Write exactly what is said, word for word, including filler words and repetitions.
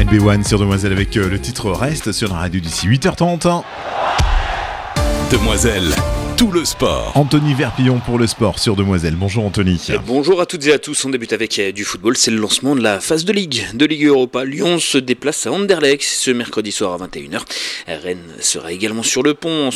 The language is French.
N B un sur Demoiselle avec le titre Reste sur la radio d'ici huit heures trente. Demoiselle, tout le sport. Anthony Verpillon pour le sport sur Demoiselle. Bonjour Anthony. Et bonjour à toutes et à tous. On débute avec du football. C'est le lancement de la phase de Ligue, de Ligue Europa. Lyon se déplace à Anderlecht ce mercredi soir à vingt et une heures. Rennes sera également sur le pont